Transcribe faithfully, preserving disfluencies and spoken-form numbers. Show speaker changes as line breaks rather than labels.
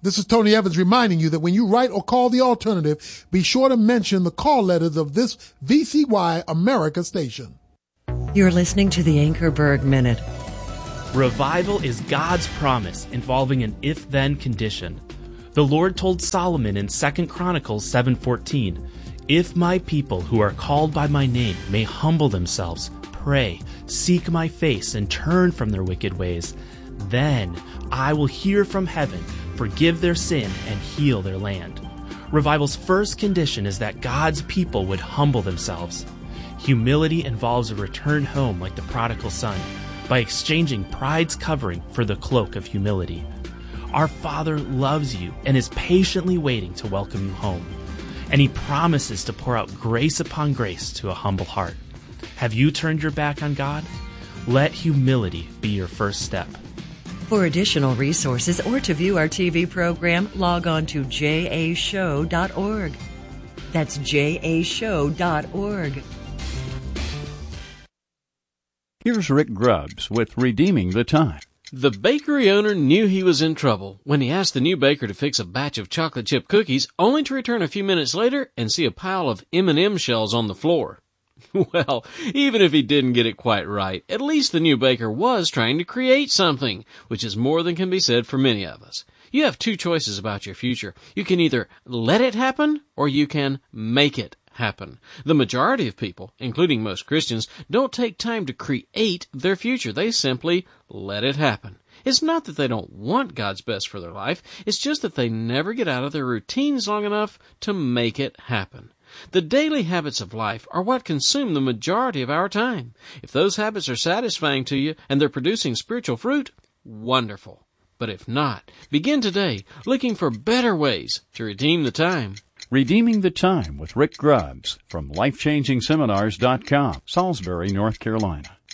This is Tony Evans reminding you that when you write or call the alternative, be sure to mention the call letters of this V C Y America station.
You're listening to the Anchorberg Minute.
Revival is God's promise involving an if-then condition. The Lord told Solomon in Second Chronicles seven fourteen, "If my people who are called by my name may humble themselves, pray, seek my face, and turn from their wicked ways, then I will hear from heaven, forgive their sin, and heal their land." Revival's first condition is that God's people would humble themselves. Humility involves a return home like the prodigal son, by exchanging pride's covering for the cloak of humility. Our Father loves you and is patiently waiting to welcome you home. And He promises to pour out grace upon grace to a humble heart. Have you turned your back on God? Let humility be your first step.
For additional resources or to view our T V program, log on to j a show dot org. That's j a show dot org.
Here's Rick Grubbs with Redeeming the Time.
The bakery owner knew he was in trouble when he asked the new baker to fix a batch of chocolate chip cookies, only to return a few minutes later and see a pile of M and M shells on the floor. Well, even if he didn't get it quite right, at least the new baker was trying to create something, which is more than can be said for many of us. You have two choices about your future. You can either let it happen or you can make it happen. The majority of people, including most Christians, don't take time to create their future. They simply let it happen. It's not that they don't want God's best for their life. It's just that they never get out of their routines long enough to make it happen. The daily habits of life are what consume the majority of our time. If those habits are satisfying to you and they're producing spiritual fruit, wonderful. But if not, begin today looking for better ways to redeem the time.
Redeeming the Time with Rick Grubbs from life changing seminars dot com, Salisbury, North Carolina.